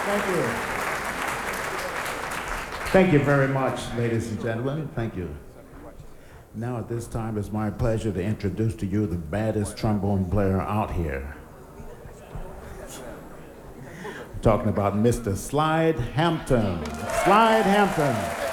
Thank you. Thank you very much, ladies and gentlemen. Thank you. Now at this time, it's my pleasure to introduce to you the baddest trombone player out here. I'm talking about Mr. Slide Hampton. Slide Hampton.